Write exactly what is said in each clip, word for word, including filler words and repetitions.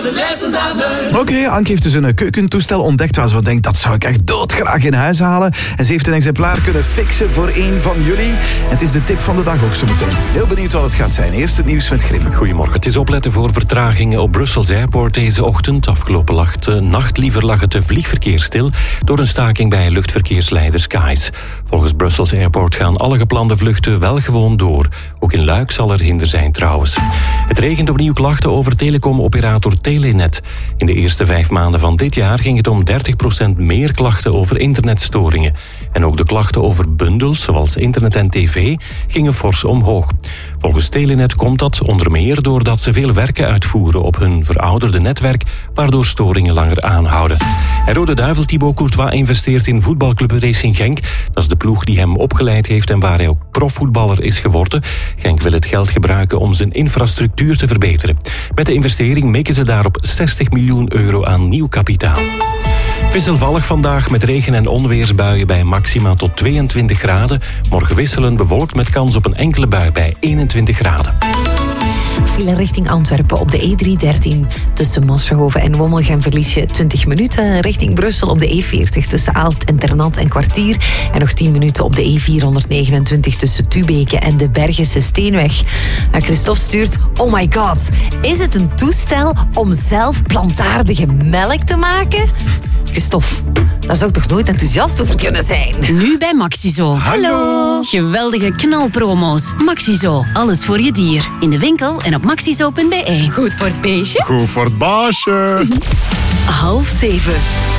Oké, okay, Anke heeft dus een keukentoestel ontdekt waar ze wat denkt, dat zou ik echt doodgraag in huis halen. En ze heeft een exemplaar kunnen fixen voor een van jullie. En het is de tip van de dag ook zo meteen. Heel benieuwd wat het gaat zijn. Eerst het nieuws met Grim. Goedemorgen. Het is opletten voor vertragingen op Brussels Airport deze ochtend. Afgelopen lacht, nacht liever lag het vliegverkeer stil door een staking bij luchtverkeersleider Skies. Volgens Brussels Airport gaan alle geplande vluchten wel gewoon door. Ook in Luik zal er hinder zijn trouwens. Het regent opnieuw klachten over telecomoperator Telenet. In de eerste vijf maanden van dit jaar ging het om dertig procent meer klachten over internetstoringen. En ook de klachten over bundels, zoals internet en tv, gingen fors omhoog. Volgens Telenet komt dat onder meer doordat ze veel werken uitvoeren op hun verouderde netwerk, waardoor storingen langer aanhouden. En Rode Duivel Thibaut Courtois investeert in voetbalclub Racing Genk. Dat is de ploeg die hem opgeleid heeft en waar hij ook profvoetballer is geworden. Genk wil het geld gebruiken om zijn infrastructuur te verbeteren. Met de investering mikken ze daarop zestig miljoen euro aan nieuw kapitaal. Wisselvallig vandaag met regen- en onweersbuien bij maxima tot tweeëntwintig graden. Morgen wisselend bewolkt met kans op een enkele bui bij eenentwintig graden. File richting Antwerpen op de E driehonderddertien. Tussen Mosselhoven en Wommelgem verlies je twintig minuten. Richting Brussel op de E veertig tussen Aalst en Ternat en kwartier. En nog tien minuten op de E vierhonderdnegenentwintig tussen Tubeke en de Bergense Steenweg. En Christophe stuurt, oh my god, is het een toestel om zelf plantaardige melk te maken? Christophe, daar zou ik toch nooit enthousiast over kunnen zijn? Nu bij Maxizo. Hallo. Geweldige knalpromo's. Maxizo, alles voor je dier. In de winkel en op maxizo punt b e. Goed voor het beestje. Goed voor het baasje. Half zeven.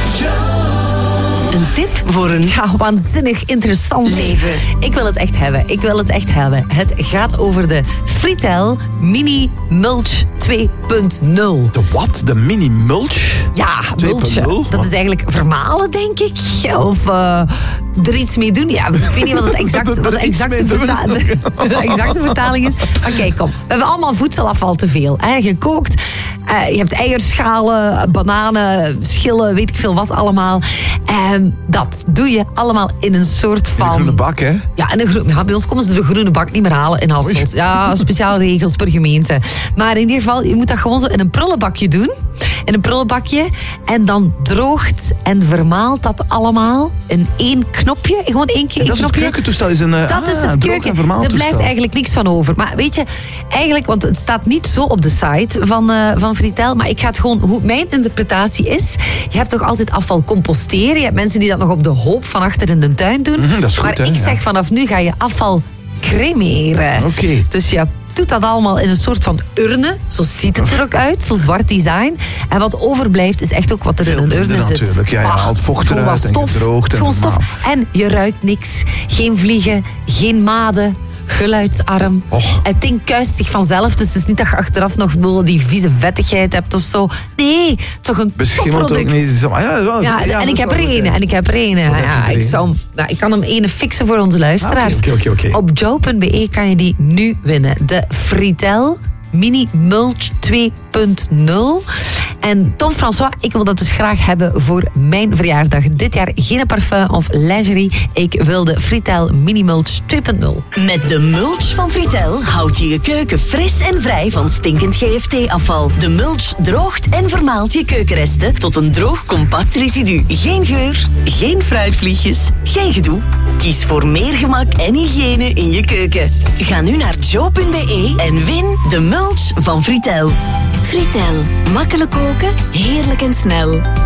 Een tip voor een Ja, waanzinnig interessant leven. Ik wil het echt hebben. Ik wil het echt hebben. Het gaat over de Fritel Mini Mulch twee punt nul. De wat? De mini mulch? Ja, mulchen. Dat is eigenlijk vermalen, denk ik. Of uh, er iets mee doen. Ja, ik weet niet wat, het exact, wat de, exacte verta- de exacte vertaling is. Maar kijk, kom. We hebben allemaal voedselafval te veel. Hè? Gekookt. Uh, je hebt eierschalen, bananen, schillen, weet ik veel wat allemaal. Um, dat doe je allemaal in een soort van... In een groene bak, hè? Ja, in een gro- ja, bij ons komen ze de groene bak niet meer halen in Hasselt. Ja, speciale regels per gemeente. Maar in ieder geval, je moet dat gewoon zo in een prullenbakje doen. In een prullenbakje. En dan droogt en vermaalt dat allemaal in één knopje. Gewoon één keer En één dat is het knopje. keukentoestel. Is een, uh, Dat is ah, het droog- keuken. en vermaaltoestel. Er blijft eigenlijk niks van over. Maar weet je, eigenlijk, want het staat niet zo op de site van, uh, van Fritel. Maar ik ga het gewoon, hoe mijn interpretatie is. Je hebt toch altijd afval composteren. Je hebt mensen die dat nog op de hoop van achter in de tuin doen. Mm-hmm, dat is goed, maar hè, ik ja. zeg vanaf nu ga je afval cremeren. Oké. Okay. Dus je doet dat allemaal in een soort van urne. Zo ziet het er ook uit, zo zwart design. En wat overblijft is echt ook wat er Veel in een minder urne zit. natuurlijk. Ja, ja, Ach, haalt vocht gewoon eruit wat en stof. gedroogd en Gewoon stof. vermaald. En je ruikt niks. Geen vliegen, geen maden, geluidsarm. Och. Het ding kuist zich vanzelf, dus het is niet dat je achteraf nog bedoel, die vieze vettigheid hebt of zo. Nee, toch een Beschimmeld ook topproduct. niet. Ja, ja, Ja, ja, en dat ik heb zou er goed een. zijn. En ik heb er een. heb je Ja, er ik, een? zou, nou, ik kan hem ene fixen voor onze luisteraars. Ah, oké, oké, oké, oké. Op joe punt b e kan je die nu winnen. De Fritel Mini Mulch twee punt nul. En Tom François, ik wil dat dus graag hebben voor mijn verjaardag. Dit jaar geen parfum of lingerie. Ik wil de Fritel Mini Mulch twee punt nul. Met de mulch van Fritel houd je je keuken fris en vrij van stinkend G F T-afval. De mulch droogt en vermaalt je keukenresten tot een droog, compact residu. Geen geur, geen fruitvliegjes, geen gedoe. Kies voor meer gemak en hygiëne in je keuken. Ga nu naar joe punt b e en win de mulch van Fritel. Fritel. Makkelijk koken, heerlijk en snel.